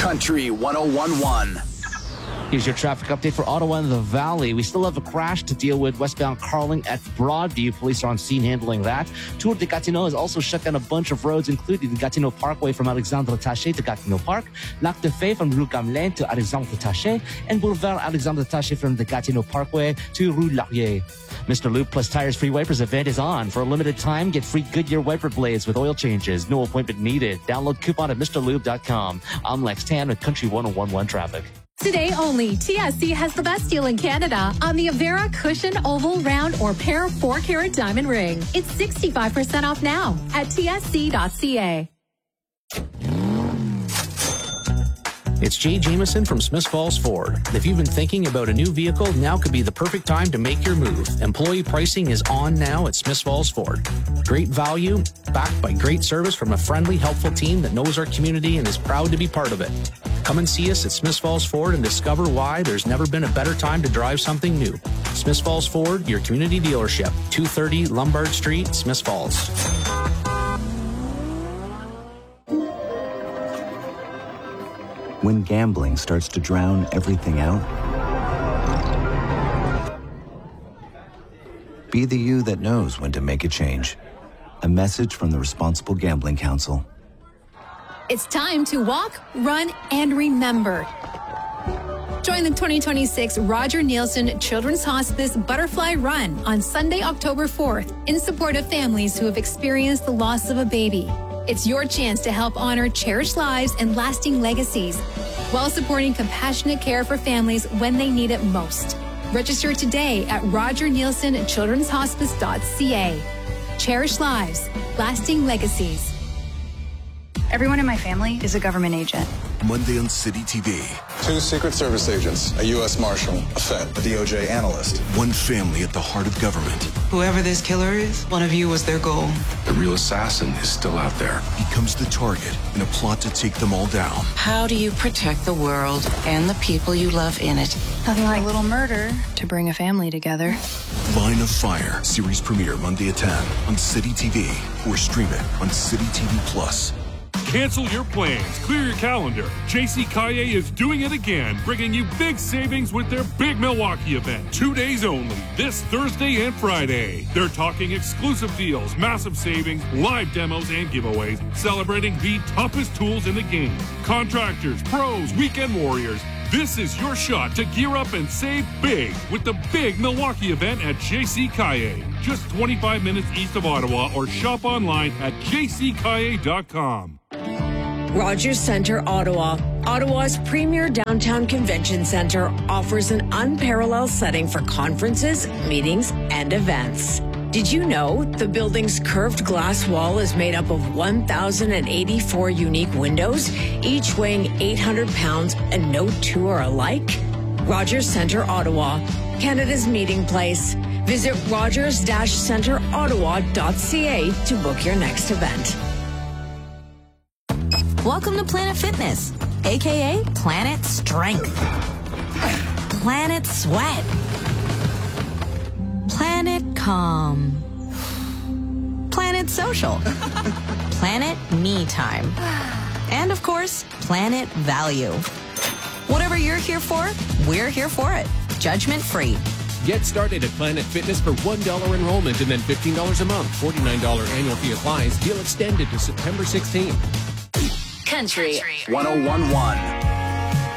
Country 101.1. Here's your traffic update for Ottawa and the Valley. We still have a crash to deal with westbound Carling at Broadview. Police are on scene handling that. Tour de Gatineau has also shut down a bunch of roads, including the Gatineau Parkway from Alexandre Taché to Gatineau Park, Lac de Fay from Rue Gamelin to Alexandre Taché, and Boulevard Alexandre Taché from the Gatineau Parkway to Rue Laurier. Mr. Lube Plus Tires Free Wipers event is on. For a limited time, get free Goodyear wiper blades with oil changes. No appointment needed. Download coupon at MrLube.com. I'm Lex Tan with Country 101.1 Traffic. Today only, TSC has the best deal in Canada on the Avera Cushion Oval Round or Pair 4-carat diamond ring. It's 65% off now at tsc.ca. It's Jay Jameson from Smith Falls Ford. If you've been thinking about a new vehicle, now could be the perfect time to make your move. Employee pricing is on now at Smith Falls Ford. Great value, backed by great service from a friendly, helpful team that knows our community and is proud to be part of it. Come and see us at Smith Falls Ford and discover why there's never been a better time to drive something new. Smith Falls Ford, your community dealership, 230 Lombard Street, Smith Falls. When gambling starts to drown everything out, be the you that knows when to make a change. A message from the Responsible Gambling Council. It's time to walk, run, and remember. Join the 2026 Roger Nielsen Children's Hospice Butterfly Run on Sunday, October 4th, in support of families who have experienced the loss of a baby. It's your chance to help honor cherished lives and lasting legacies while supporting compassionate care for families when they need it most. Register today at rogernielsenchildrenshospice.ca. Cherished lives, lasting legacies. Everyone in my family is a government agent. Monday on City TV. 2 Secret Service agents, a U.S. Marshal, a Fed, a DOJ analyst. One family at the heart of government. Whoever this killer is, one of you was their goal. The real assassin is still out there. Becomes the target in a plot to take them all down. How do you protect the world and the people you love in it? Nothing like a little murder to bring a family together. Line of Fire. Series premiere Monday at 10 on City TV. Or stream it on City TV Plus. Cancel your plans. Clear your calendar. JC Caillet is doing it again, bringing you big savings with their Big Milwaukee event. 2 days only, this Thursday and Friday. They're talking exclusive deals, massive savings, live demos, and giveaways, celebrating the toughest tools in the game. Contractors, pros, weekend warriors. This is your shot to gear up and save big with the Big Milwaukee event at JC Caillet. Just 25 minutes east of Ottawa, or shop online at jccaillet.com. Rogers Centre, Ottawa. Ottawa's premier downtown convention center offers an unparalleled setting for conferences, meetings, and events. Did you know the building's curved glass wall is made up of 1,084 unique windows, each weighing 800 pounds, and no two are alike? Rogers Centre, Ottawa, Canada's meeting place. Visit rogers-centreottawa.ca to book your next event. Welcome to Planet Fitness, aka Planet Strength, Planet Sweat, Planet Calm, Planet Social, Planet Me Time, and of course, Planet Value. Whatever you're here for, we're here for it. Judgment free. Get started at Planet Fitness for $1 enrollment and then $15 a month. $49 annual fee applies. Deal extended to September 16th. Country 101.1.